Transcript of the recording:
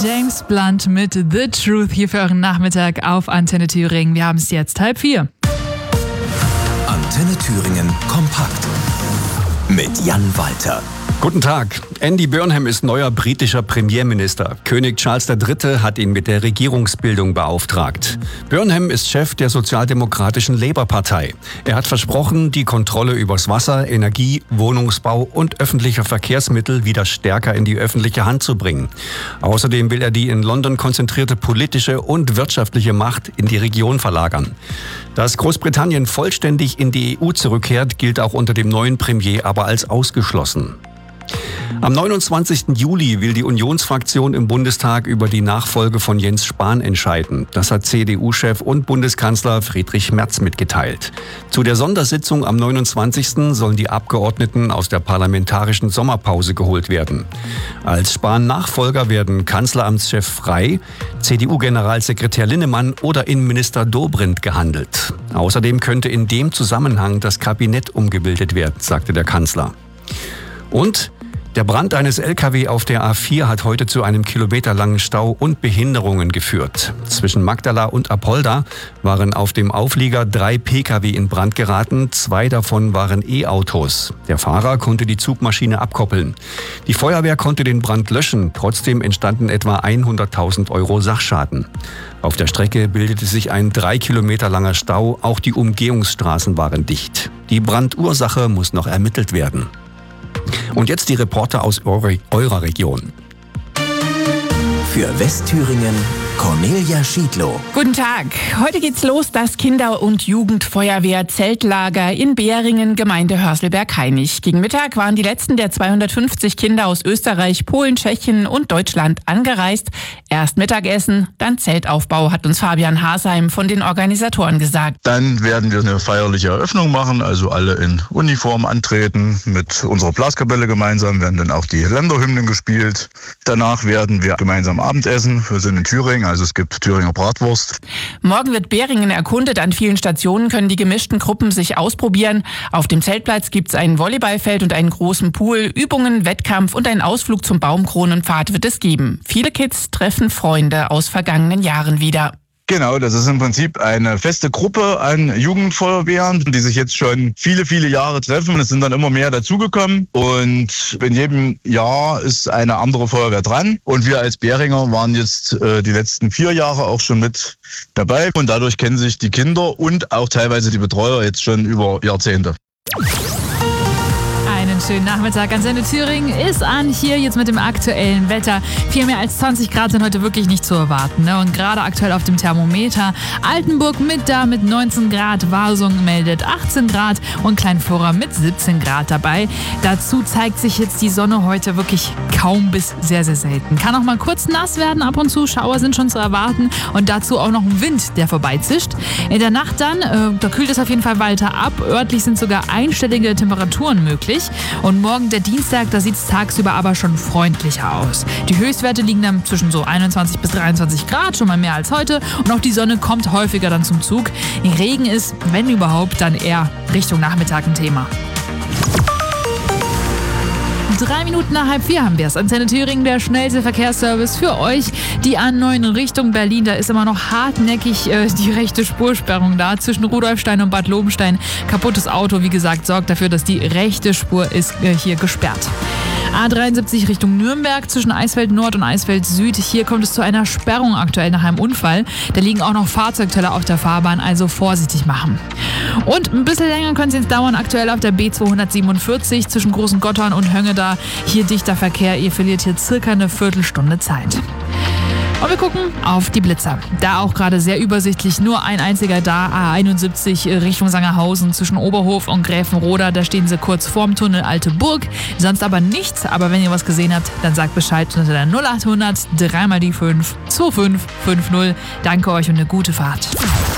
James Blunt mit The Truth hier für euren Nachmittag auf Antenne Thüringen. Wir haben es jetzt 3:30. Antenne Thüringen kompakt mit Jan Walter. Guten Tag. Andy Burnham ist neuer britischer Premierminister. König Charles III. Hat ihn mit der Regierungsbildung beauftragt. Burnham ist Chef der sozialdemokratischen Labour-Partei. Er hat versprochen, die Kontrolle übers Wasser, Energie, Wohnungsbau und öffentliche Verkehrsmittel wieder stärker in die öffentliche Hand zu bringen. Außerdem will er die in London konzentrierte politische und wirtschaftliche Macht in die Region verlagern. Dass Großbritannien vollständig in die EU zurückkehrt, gilt auch unter dem neuen Premier aber als ausgeschlossen. Am 29. Juli will die Unionsfraktion im Bundestag über die Nachfolge von Jens Spahn entscheiden. Das hat CDU-Chef und Bundeskanzler Friedrich Merz mitgeteilt. Zu der Sondersitzung am 29. sollen die Abgeordneten aus der parlamentarischen Sommerpause geholt werden. Als Spahn-Nachfolger werden Kanzleramtschef Frey, CDU-Generalsekretär Linnemann oder Innenminister Dobrindt gehandelt. Außerdem könnte in dem Zusammenhang das Kabinett umgebildet werden, sagte der Kanzler. Und der Brand eines LKW auf der A4 hat heute zu einem kilometerlangen Stau und Behinderungen geführt. Zwischen Magdala und Apolda waren auf dem Auflieger 3 Pkw in Brand geraten, 2 davon waren E-Autos. Der Fahrer konnte die Zugmaschine abkoppeln. Die Feuerwehr konnte den Brand löschen, trotzdem entstanden etwa 100.000 € Sachschaden. Auf der Strecke bildete sich ein 3 Kilometer langer Stau, auch die Umgehungsstraßen waren dicht. Die Brandursache muss noch ermittelt werden. Und jetzt die Reporter aus eurer Region. Für Westthüringen Cornelia Schiedlow. Guten Tag. Heute geht's los, das Kinder- und Jugendfeuerwehr Zeltlager in Behringen, Gemeinde Hörselberg-Hainich. Gegen Mittag waren die letzten der 250 Kinder aus Österreich, Polen, Tschechien und Deutschland angereist. Erst Mittagessen, dann Zeltaufbau, hat uns Fabian Hasheim von den Organisatoren gesagt. Dann werden wir eine feierliche Eröffnung machen, also alle in Uniform antreten, mit unserer Blaskapelle gemeinsam, werden dann auch die Länderhymnen gespielt. Danach werden wir gemeinsam Abendessen, wir sind in Thüringen, also es gibt Thüringer Bratwurst. Morgen wird Behringen erkundet. An vielen Stationen können die gemischten Gruppen sich ausprobieren. Auf dem Zeltplatz gibt es ein Volleyballfeld und einen großen Pool. Übungen, Wettkampf und einen Ausflug zum Baumkronenpfad wird es geben. Viele Kids treffen Freunde aus vergangenen Jahren wieder. Genau, das ist im Prinzip eine feste Gruppe an Jugendfeuerwehren, die sich jetzt schon viele, viele Jahre treffen. Es sind dann immer mehr dazugekommen und in jedem Jahr ist eine andere Feuerwehr dran. Und wir als Behringer waren jetzt die letzten 4 Jahre auch schon mit dabei. Und dadurch kennen sich die Kinder und auch teilweise die Betreuer jetzt schon über Jahrzehnte. Einen schönen Nachmittag. Antenne Thüringen ist an, hier jetzt mit dem aktuellen Wetter. Viel mehr als 20 Grad sind heute wirklich nicht zu erwarten, ne? Und gerade aktuell auf dem Thermometer Altenburg mit 19 Grad, Wasung meldet 18 Grad und Kleinflora mit 17 Grad dabei. Dazu zeigt sich jetzt die Sonne heute wirklich kaum bis sehr, sehr selten. Kann auch mal kurz nass werden, ab und zu Schauer sind schon zu erwarten und dazu auch noch ein Wind, der vorbeizischt. In der Nacht dann, da kühlt es auf jeden Fall weiter ab. Örtlich sind sogar einstellige Temperaturen möglich. Und morgen der Dienstag, da sieht es tagsüber aber schon freundlicher aus. Die Höchstwerte liegen dann zwischen so 21 bis 23 Grad, schon mal mehr als heute. Und auch die Sonne kommt häufiger dann zum Zug. Regen ist, wenn überhaupt, dann eher Richtung Nachmittag ein Thema. 3 Minuten nach 3:30 haben wir es. Antenne Thüringen, der schnellste Verkehrsservice für euch. Die A9 in Richtung Berlin, da ist immer noch hartnäckig die rechte Spursperrung da. Zwischen Rudolfstein und Bad Lobenstein. Kaputtes Auto, wie gesagt, sorgt dafür, dass die rechte Spur ist hier gesperrt. A73 Richtung Nürnberg zwischen Eisfeld Nord und Eisfeld Süd. Hier kommt es zu einer Sperrung aktuell nach einem Unfall. Da liegen auch noch Fahrzeugteile auf der Fahrbahn, also vorsichtig machen. Und ein bisschen länger könnte es jetzt dauern, aktuell auf der B247 zwischen Großen Gottorn und Höngeda. Hier dichter Verkehr, ihr verliert hier circa eine Viertelstunde Zeit. Und wir gucken auf die Blitzer. Da auch gerade sehr übersichtlich, nur ein einziger da, A71 Richtung Sangerhausen zwischen Oberhof und Gräfenroda. Da stehen sie kurz vorm Tunnel Alte Burg, sonst aber nichts. Aber wenn ihr was gesehen habt, dann sagt Bescheid unter der 0800 3 mal die 5 2550. Danke euch und eine gute Fahrt.